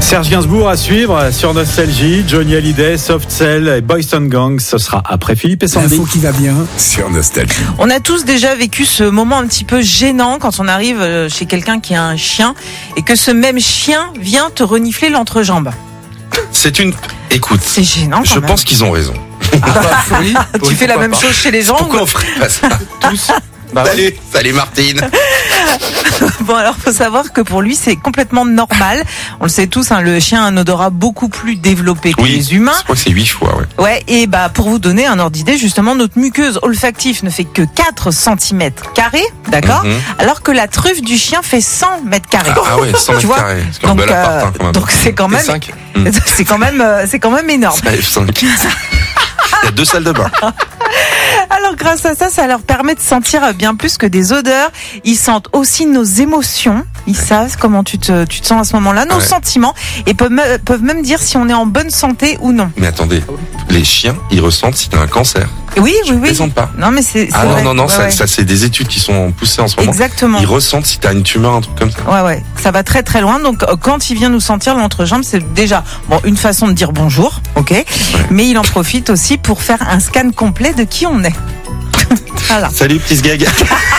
Serge Gainsbourg à suivre sur Nostalgie, Johnny Hallyday, Soft Cell et Boys and Gang. Ce sera après Philippe et Sandy. L'info qui va bien sur Nostalgie. On a tous déjà vécu ce moment un petit peu gênant quand on arrive chez quelqu'un qui a un chien et que ce même chien vient te renifler l'entrejambe. Écoute, c'est gênant. Je pense qu'ils ont raison. Tu fais la même chose chez les gens. Pourquoi on ferait pas ça tous? Salut Martine. Bon, alors faut savoir que pour lui c'est complètement normal. On le sait tous, le chien a un odorat beaucoup plus développé que les humains. Je crois que c'est 8 fois, ouais. Ouais, et pour vous donner un ordre d'idée, justement, notre muqueuse olfactive ne fait que 4 cm², d'accord, alors que la truffe du chien fait 100 m². Ah ouais, 100 m². C'est un bel appart, quand même. Donc c'est quand même, c'est quand même énorme. Ça F5. Il y a 2 salles de bain. Alors grâce à ça leur permet de sentir bien plus que des odeurs. Ils sentent aussi nos émotions. Ils savent comment tu te sens à ce moment-là, nos sentiments, et peuvent même dire si on est en bonne santé ou non. Mais attendez, les chiens, ils ressentent si t'as un cancer. Oui. Je plaisante pas. Non, mais c'est vrai. Non, ça c'est des études qui sont poussées en ce moment. Exactement. Ils ressentent si t'as une tumeur, un truc comme ça. Ouais. Ça va très très loin. Donc quand il vient nous sentir l'entrejambe, c'est déjà une façon de dire bonjour, ok. Ouais. Mais il en profite aussi pour faire un scan complet de qui on est. Voilà. Salut, petit gag.